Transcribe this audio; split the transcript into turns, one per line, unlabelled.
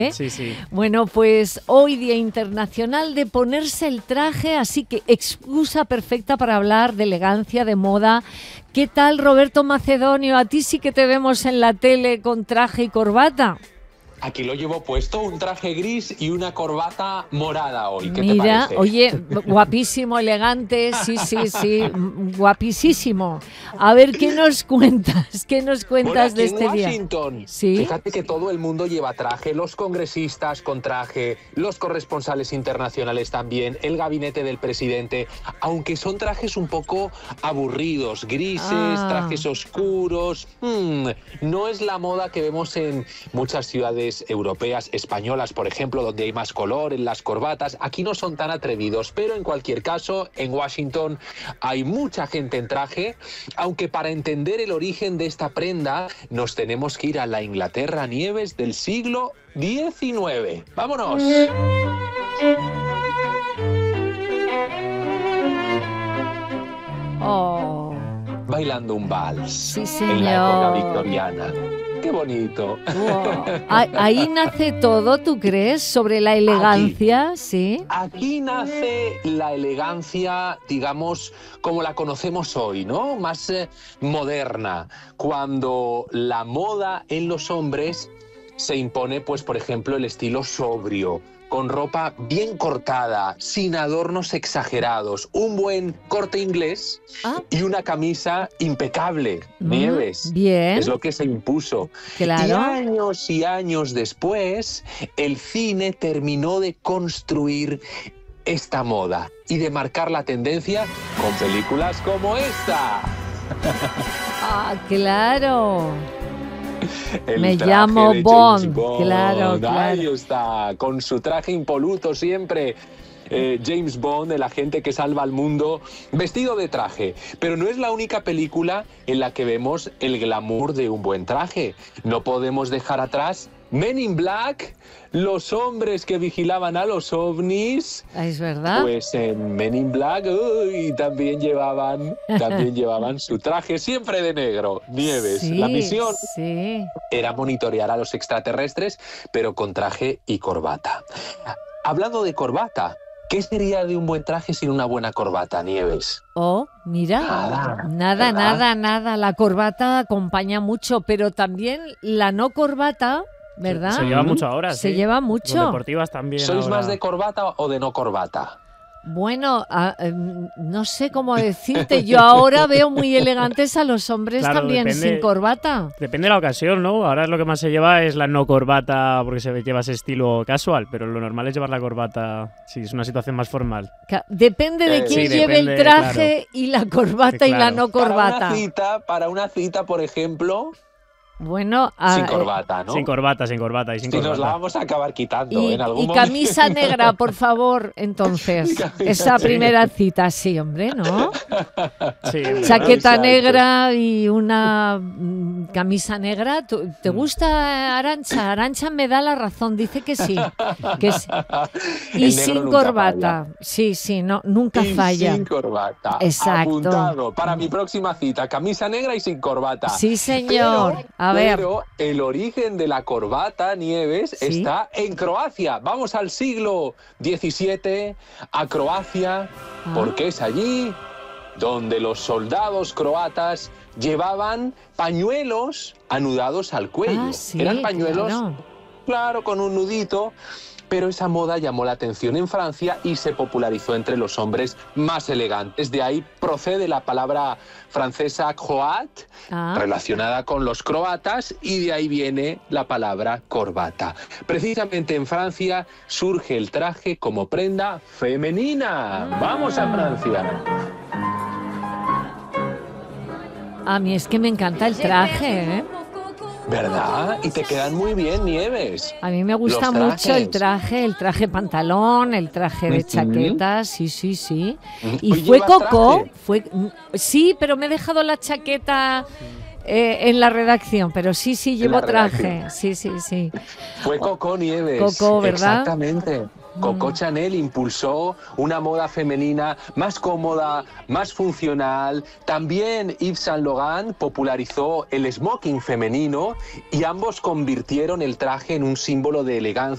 Sí, sí.
Bueno, pues hoy Día Internacional de ponerse el traje, así que excusa perfecta para hablar de elegancia, de moda. ¿Qué tal, Roberto Macedonio? A ti sí que te vemos en la tele con traje y corbata.
Aquí lo llevo puesto, un traje gris y una corbata morada hoy. ¿Qué
Mira,
te parece?
oye, guapísimo, elegante, sí, guapísimo. A ver, ¿qué nos cuentas? ¿Qué nos cuentas de este día?
Washington,
Sí.
fíjate que todo el mundo lleva traje, los congresistas con traje, los corresponsales internacionales también, el gabinete del presidente, aunque son trajes un poco aburridos, grises, trajes oscuros. No es la moda que vemos en muchas ciudades europeas, españolas, por ejemplo, donde hay más color en las corbatas. Aquí no son tan atrevidos, pero en cualquier caso, en Washington hay mucha gente en traje, aunque para entender el origen de esta prenda nos tenemos que ir a la Inglaterra, Nieves, del siglo XIX. ¡Vámonos!
Oh,
Bailando un vals
sí,
en la época
señor.
victoriana. ¡Qué bonito!
Wow. Ahí nace todo, ¿tú crees? Sobre la elegancia, sí.
Aquí nace la elegancia, digamos, como la conocemos hoy, ¿no? Más moderna, cuando la moda en los hombres se impone, pues, por ejemplo, el estilo sobrio, con ropa bien cortada, sin adornos exagerados, un buen corte inglés y una camisa impecable, Nieves.
Bien.
Es lo que se impuso.
Claro.
Y años después, el cine terminó de construir esta moda y de marcar la tendencia con películas como esta.
Ah, claro. Me
Traje
llamo
de
Bond.
James Bond.
Claro,
Ahí
claro.
está, con su traje impoluto siempre. James Bond, el agente que salva al mundo, vestido de traje. Pero no es la única película en la que vemos el glamour de un buen traje. No podemos dejar atrás Men in Black, los hombres que vigilaban a los ovnis.
Es verdad.
Pues en Men in Black también llevaban su traje siempre de negro, Nieves.
Sí,
La misión
sí.
era monitorear a los extraterrestres, pero con traje y corbata. Hablando de corbata, ¿qué sería de un buen traje sin una buena corbata, Nieves?
Oh, mira, nada. La corbata acompaña mucho, pero también la no corbata, ¿verdad?
Se lleva mucho ahora,
Se
sí.
lleva mucho.
Los deportivas también.
¿Sois
ahora.
más de corbata o de no corbata?
Bueno, no sé cómo decirte. Yo ahora veo muy elegantes a los hombres también sin corbata.
Depende de la ocasión, ¿no? Ahora lo que más se lleva es la no corbata porque se lleva ese estilo casual, pero lo normal es llevar la corbata si es una situación más formal.
Depende de quién lleve el traje y la corbata y la no corbata.
Para una cita, por ejemplo...
Bueno,
sin corbata, ¿no?
Sin corbata. Y sin corbata.
Nos la vamos a acabar quitando en algún momento.
Y camisa negra, por favor, entonces. Esa primera cita, sí, hombre, ¿no?
Sí,
chaqueta negra y una camisa negra. ¿Te gusta Arantxa? Arantxa me da la razón, dice que sí. Y sin corbata.
Falla.
Sí, no, nunca falla.
Sin corbata.
Exacto.
Apuntado para mi próxima cita. Camisa negra y sin corbata.
Sí, señor.
Pero el origen de la corbata, Nieves, está en Croacia. Vamos al siglo XVII, a Croacia, porque es allí donde los soldados croatas llevaban pañuelos anudados al cuello. Eran pañuelos, claro, con un nudito. Pero esa moda llamó la atención en Francia y se popularizó entre los hombres más elegantes. De ahí procede la palabra francesa croat, relacionada con los croatas, y de ahí viene la palabra corbata. Precisamente en Francia surge el traje como prenda femenina. ¡Vamos a Francia!
A mí es que me encanta el traje, ¿eh?
¿Verdad? Y te quedan muy bien, Nieves.
A mí me gusta mucho el traje pantalón, el traje de chaqueta, sí. Y fue Coco, sí, pero me he dejado la chaqueta en la redacción, pero sí, llevo traje, sí.
Fue Coco, Nieves.
Coco, ¿verdad?
Exactamente. Coco Chanel impulsó una moda femenina más cómoda, más funcional. También Yves Saint Laurent popularizó el smoking femenino y ambos convirtieron el traje en un símbolo de elegancia